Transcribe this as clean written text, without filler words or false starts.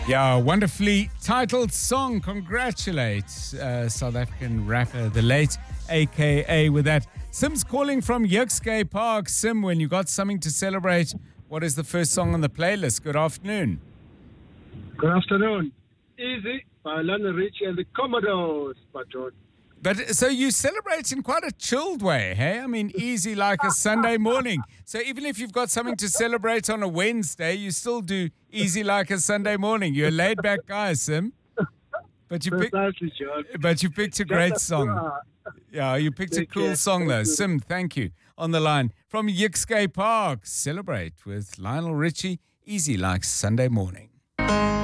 Yeah, wonderfully titled song. Congratulates South African rapper, the late AKA, with that. Sim's calling from Yuxgay Park. Sim, when you got something to celebrate, what is the first song on the playlist? Good afternoon. Good afternoon. Easy by Lionel Richie and the Commodores, Patron. But so you celebrate in quite a chilled way, hey? I mean, easy like a Sunday morning. So even if you've got something to celebrate on a Wednesday, you still do easy like a Sunday morning. You're a laid back guy, Sim. But you Precisely, John. But you picked a great song. Yeah, you picked a cool song though. Sim, thank you. On the line from Yuxgay Park. Celebrate with Lionel Richie. Easy like Sunday morning.